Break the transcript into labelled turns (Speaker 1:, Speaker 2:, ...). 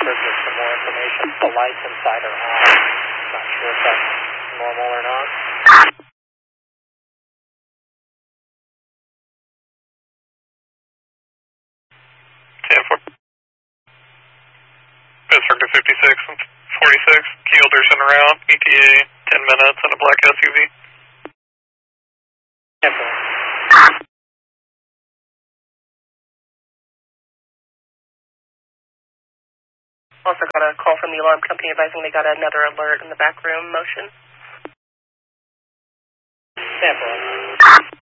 Speaker 1: responded with some more information. The lights inside are on. Not sure if that's normal or not.
Speaker 2: 10-4. Pittsburgh to 56 and 46. Keelderson around. ETA 10 minutes in a black SUV.
Speaker 1: 10-4.
Speaker 3: Also got a call from the alarm company advising they got another alert in the back room motion.
Speaker 1: 10-4.